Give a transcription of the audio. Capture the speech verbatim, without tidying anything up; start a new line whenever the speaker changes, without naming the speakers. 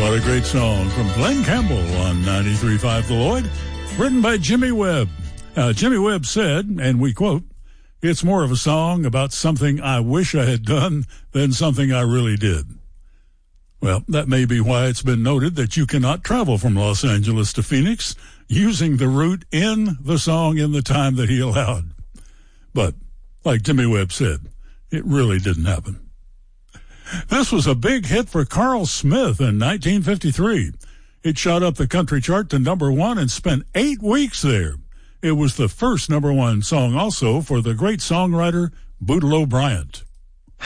What a great song from Glenn Campbell on ninety-three point five The Lloyd, written by Jimmy Webb. Uh, Jimmy Webb said, and we quote, "It's more of a song about something I wish I had done than something I really did." Well, that may be why it's been noted that you cannot travel from Los Angeles to Phoenix using the route in the song in the time that he allowed. But, like Jimmy Webb said, it really didn't happen. This was a big hit for Carl Smith in nineteen fifty-three. It shot up the country chart to number one and spent eight weeks there. It was the first number one song also for the great songwriter Bootaloo Bryant.